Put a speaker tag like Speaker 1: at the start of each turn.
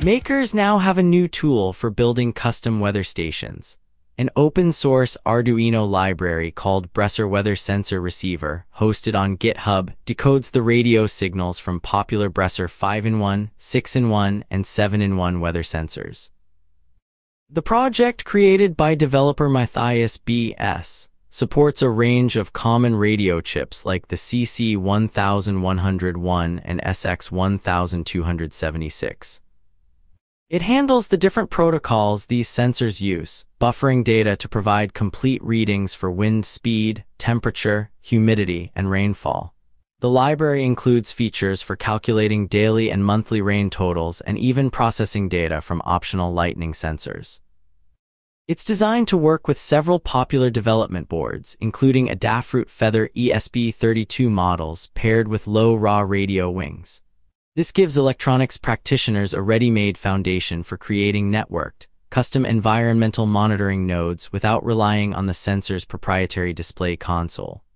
Speaker 1: Makers now have a new tool for building custom weather stations. An open-source Arduino library called Bresser Weather Sensor Receiver, hosted on GitHub, decodes the radio signals from popular Bresser 5-in-1, 6-in-1, and 7-in-1 weather sensors. The project, created by developer Matthias B.S., supports a range of common radio chips like the CC1101 and SX1276. It handles the different protocols these sensors use, buffering data to provide complete readings for wind speed, temperature, humidity, and rainfall. The library includes features for calculating daily and monthly rain totals and even processing data from optional lightning sensors. It's designed to work with several popular development boards, including Adafruit Feather ESP32 models paired with low raw radio wings. This gives electronics practitioners a ready-made foundation for creating networked, custom environmental monitoring nodes without relying on the sensor's proprietary display console.